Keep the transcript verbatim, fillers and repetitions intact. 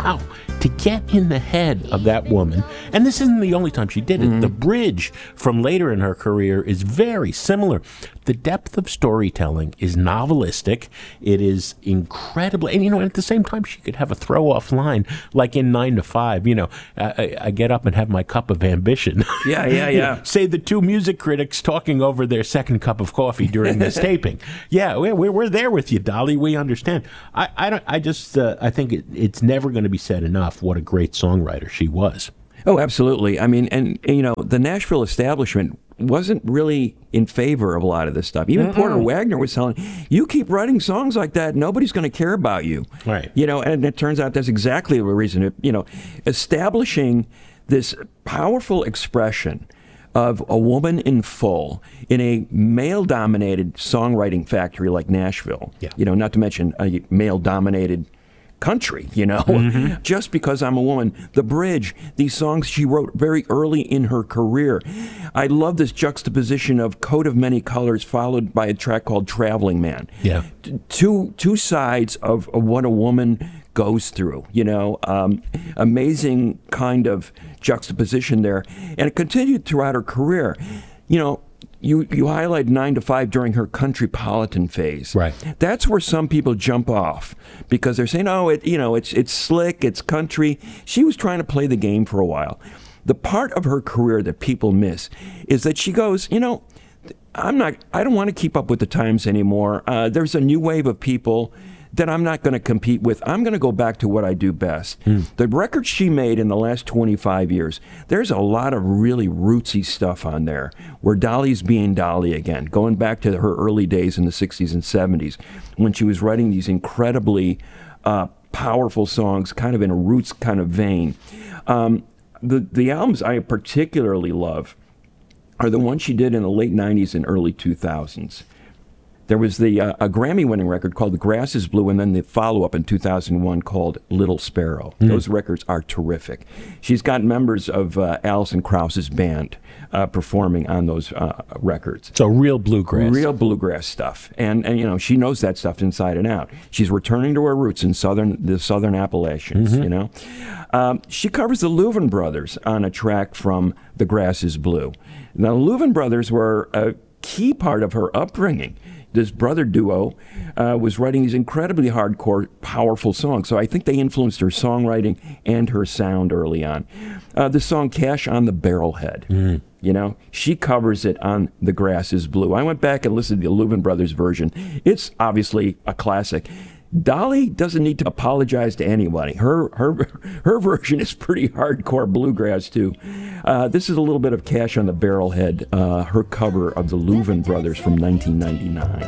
wow, to get in the head of that woman, and this isn't the only time she did it. Mm-hmm. The Bridge from later in her career is very similar. The depth of storytelling is novelistic. It is incredible. And, you know, at the same time, she could have a throw-off line, like in nine to five, you know, I, I get up and have my cup of ambition. Yeah, yeah, yeah. You know, say the two music critics talking over their second cup of coffee during this taping. Yeah, we're, we're there with you, Dolly. We understand. I, I, don't, I just, uh, I think it, it's never going to be said enough what a great songwriter she was. Oh, absolutely. I mean, and, and you know, the Nashville establishment wasn't really in favor of a lot of this stuff. Even Mm-mm. Porter Wagner was telling, you keep writing songs like that, nobody's going to care about you. Right. You know, and it turns out that's exactly the reason. It, you know, establishing this powerful expression of a woman in full in a male-dominated songwriting factory like Nashville. Yeah. You know, not to mention a male-dominated country, you know, mm-hmm. just because I'm a woman. The Bridge, these songs she wrote very early in her career. I love this juxtaposition of Coat of Many Colors followed by a track called Traveling Man. Yeah. T- two two sides of, of what a woman goes through, you know, um, amazing kind of juxtaposition there. And it continued throughout her career. You know, You you highlight nine to five during her countrypolitan phase. Right. That's where some people jump off because they're saying, "Oh, it you know, it's it's slick, it's country." She was trying to play the game for a while. The part of her career that people miss is that she goes, "You know, I'm not. I don't want to keep up with the times anymore. Uh, there's a new wave of people that I'm not going to compete with. I'm going to go back to what I do best." Mm. The records she made in the last twenty-five years, there's a lot of really rootsy stuff on there where Dolly's being Dolly again, going back to her early days in the sixties and seventies when she was writing these incredibly uh, powerful songs, kind of in a roots kind of vein. Um, the, the albums I particularly love are the ones she did in the late nineties and early two thousands. There was the uh, a Grammy-winning record called The Grass is Blue, and then the follow-up in two thousand one called Little Sparrow. Mm. Those records are terrific. She's got members of uh, Alison Krauss's band uh, performing on those uh, records. So real bluegrass. Real bluegrass stuff. And, and, you know, she knows that stuff inside and out. She's returning to her roots in southern the Southern Appalachians, mm-hmm. you know. Um, she covers the Louvin Brothers on a track from The Grass is Blue. Now, the Louvin Brothers were a key part of her upbringing. This brother duo uh, was writing these incredibly hardcore, powerful songs. So I think they influenced her songwriting and her sound early on. Uh, the song Cash on the Barrelhead, mm. you know, she covers it on The Grass is Blue. I went back and listened to the Louvin Brothers version. It's obviously a classic. Dolly doesn't need to apologize to anybody. Her her her version is pretty hardcore bluegrass too. Uh, this is a little bit of Cash on the Barrelhead, uh, her cover of the Louvin Brothers from nineteen ninety-nine.